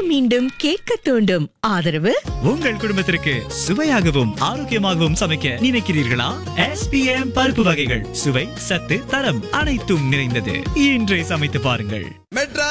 மீண்டும் கேட்க தூண்டும். ஆதரவு உங்கள் குடும்பத்திற்கு சுவையாகவும் ஆரோக்கியமாகவும் சமைக்க நினைக்கிறீர்களா? SPM பருப்பு வகைகள் சுவை, சத்து, தரம் அனைத்தும் நிறைந்தது. இன்றே சமைத்து பாருங்கள்.